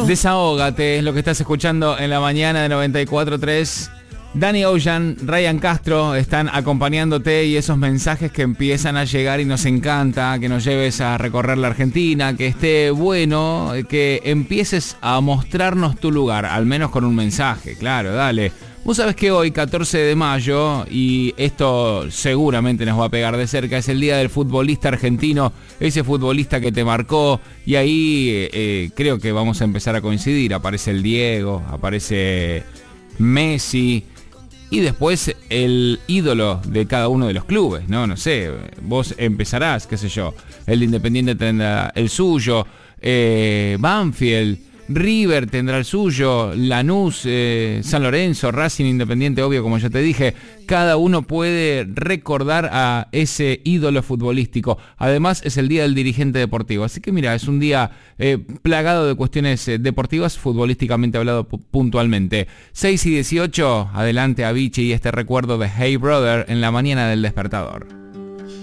Desahógate, es lo que estás escuchando en la mañana de 94.3. Danny Ocean, Ryan Castro están acompañándote y esos mensajes que empiezan a llegar y nos encanta que nos lleves a recorrer la Argentina, que esté bueno, que empieces a mostrarnos tu lugar, al menos con un mensaje, claro, dale. Vos sabés que hoy, 14 de mayo, y esto seguramente nos va a pegar de cerca, es el día del futbolista argentino, ese futbolista que te marcó, y ahí creo que vamos a empezar a coincidir. Aparece el Diego, aparece Messi, y después el ídolo de cada uno de los clubes, ¿no? No sé, vos empezarás, qué sé yo, el de Independiente tendrá el suyo, Banfield, River tendrá el suyo, Lanús, San Lorenzo, Racing, Independiente, obvio, como ya te dije. Cada uno puede recordar a ese ídolo futbolístico. Además, es el día del dirigente deportivo. Así que mira, es un día plagado de cuestiones deportivas, futbolísticamente hablado puntualmente. 6:18, adelante Avicii y este recuerdo de Hey Brother en la mañana del despertador.